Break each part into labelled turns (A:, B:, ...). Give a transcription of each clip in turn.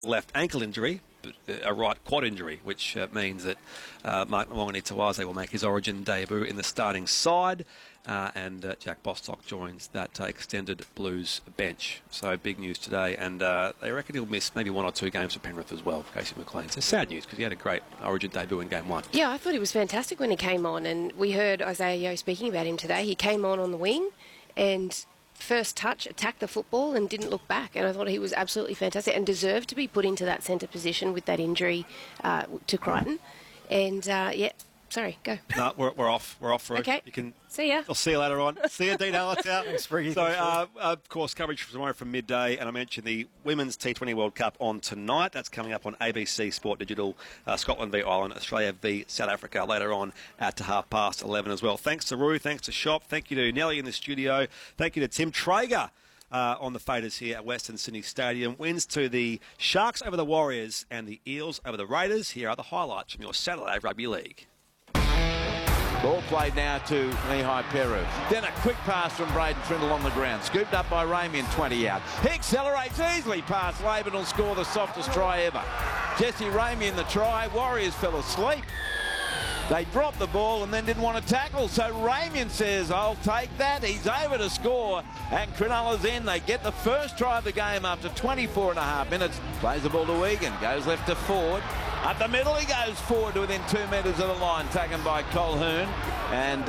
A: left ankle injury, a right quad injury, which means that Mark Mawangini-Tawaze will make his Origin debut in the starting side, and Jack Bostock joins that extended Blues bench. So big news today, and they reckon he'll miss maybe 1 or 2 games for Penrith as well, for Casey McLean. So sad news, because he had a great Origin debut in Game 1.
B: Yeah, I thought he was fantastic when he came on, and we heard Isaiah Yeo speaking about him today. He came on the wing, and first touch, attacked the football and didn't look back. And I thought he was absolutely fantastic and deserved to be put into that centre position with that injury to Crichton. And, sorry, go.
A: No, we're off. We're off, Ruth.
B: Okay.
A: You can
B: see ya.
A: I'll see you later on. See you, Dean Allentown.
C: Thanks, Briggy.
A: So, of course, coverage for tomorrow from midday. And I mentioned the Women's T20 World Cup on tonight. That's coming up on ABC Sport Digital. Scotland v Ireland, Australia v South Africa later on at 11:30 as well. Thanks to Roo. Thanks to Shop. Thank you to Nelly in the studio. Thank you to Tim Traeger. On the Faders here at Western Sydney Stadium. Wins to the Sharks over the Warriors and the Eels over the Raiders. Here are the highlights from your Saturday Rugby League.
D: Ball played now to Mihai Peru. Then a quick pass from Braden Trindle on the ground. Scooped up by Ramian, 20 out. He accelerates easily past Laban, will score the softest try ever. Jesse Ramian the try. Warriors fell asleep. They dropped the ball and then didn't want to tackle. So Ramian says, I'll take that. He's over to score. And Cronulla's in. They get the first try of the game after 24.5 minutes. Plays the ball to Egan. Goes left to Ford. Up the middle he goes forward to within 2 metres of the line. Taken by Colquhoun. And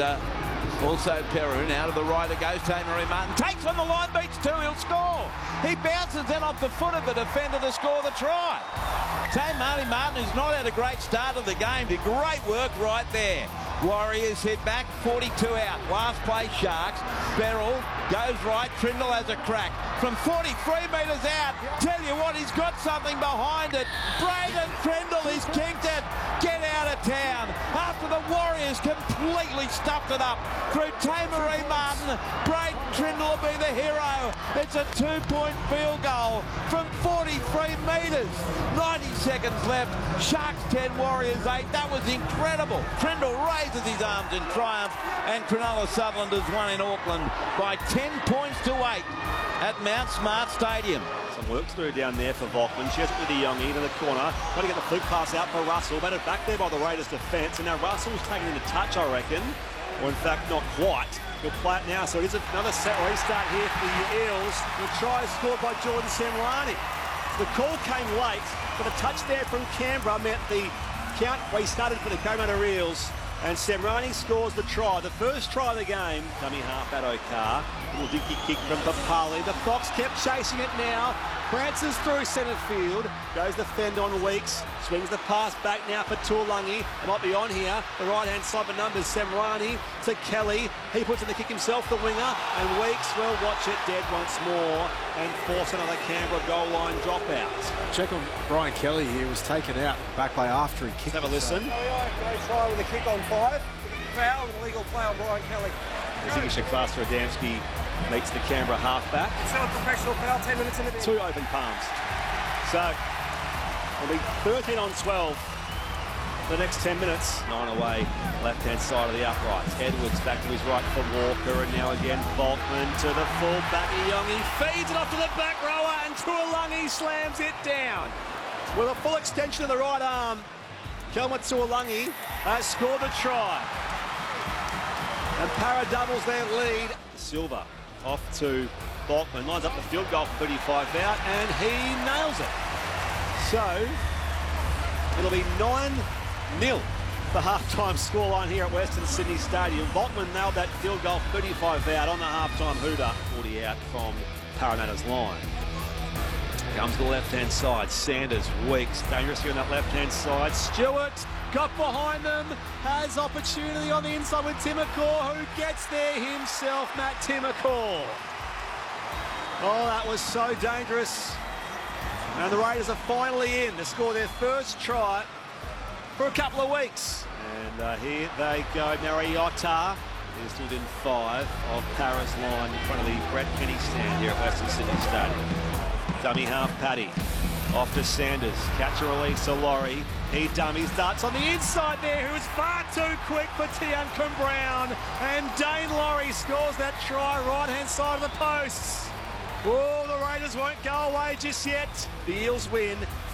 D: also Peru. Now to the right it goes. Tamaree Martin takes on the line. Beats 2. He'll score. He bounces then off the foot of the defender to score the try. Tamaree Martin, who's not had a great start of the game, did great work right there. Warriors hit back, 42 out. Last play, Sharks. Beryl goes right. Trindle has a crack. From 43 metres out, tell you what, he's got something behind it. Braden Trindle is kicked it. Get out of town. After the Warriors completely stuffed it up through Tamaree Martin, Braden Trindle will be the hero. It's a 2-point field goal from 43 metres. 90 seconds left. Sharks 10, Warriors 8. That was incredible. Trindle raises his arms in triumph, and Cronulla Sutherland has won in Auckland by 10 points to 8 at Mount Smart Stadium.
A: Some work to do down there for Volkman. She has it with the Youngie into the corner. Trying to get the flick pass out for Russell. Batted back there by the Raiders defence. And now Russell's taken into touch, I reckon. Or in fact, not quite. He'll play it now. So it is another set restart here for the Eels. The try is scored by Jordan Semrani. The call came late, but the touch there from Canberra meant the count restarted for the Parramatta Eels. And Semrani scores the try. The first try of the game. Dummy half at Okar. Little dinky kick from Papali. The Fox kept chasing it now. Prances through centre field. Goes the fend on Weeks. Swings the pass back now for Tuolangi. It might be on here. The right-hand side for numbers. Semrani to Kelly. He puts in the kick himself, the winger. And Weeks will watch it dead once more and force another Canberra goal line dropout.
C: Check on Brian Kelly here. Was taken out back play after he kicked.
A: Let's have a listen.
E: Great try with a kick on 5. Foul, an illegal play on Brian Kelly.
A: Zigisha Adamski meets the Canberra halfback.
E: It's not a professional foul, 10 minutes in the bin.
A: 2 open palms. So it'll be 13 on 12 for the next 10 minutes. 9 away, left-hand side of the uprights. Edwards back to his right for Walker, and now again Volkman to the full-back. Youngie feeds it off to the back rower, and Tuolangi slams it down. With a full extension of the right arm, Kelma Tuolangi has scored the try. And Para doubles their lead. Silva off to Volkman, lines up the field goal for 35 out, and he nails it. So it'll be 9-0 the half-time scoreline here at Western Sydney Stadium. Volkman nailed that field goal, 35 out on the half-time hooter, 40 out from Parramatta's line. Comes to the left-hand side. Sanders, Weeks, dangerous here on that left-hand side. Stewart got behind them, has opportunity on the inside with Timokor, who gets there himself, Matt Timokor. Oh, that was so dangerous. And the Raiders are finally in to score their first try for a couple of weeks. And here they go. Mariota is stood in 5 of Paris line in front of the Brett Kenny stand here at Western Sydney Stadium. Dummy half Paddy. Off to Sanders. Catch a release to Laurie. He dummies, darts on the inside there, who is far too quick for Tiancum Brown. And Dane Laurie scores that try, right-hand side of the posts. Oh, the Raiders won't go away just yet. The Eels win